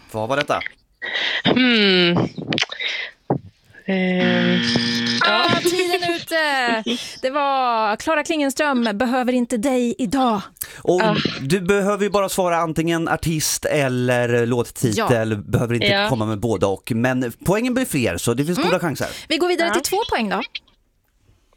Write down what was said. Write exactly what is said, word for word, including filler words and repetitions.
Vad var detta? Hmm. Eh, Ah, tiden är ute. Det var Klara Klingenström, Behöver inte dig idag. Och Ah. du behöver ju bara svara antingen artist eller låttitel. Ja. Behöver inte Ja. komma med båda och. Men poängen blir fler, så det finns goda chanser. Vi går vidare Ja. till två poäng då.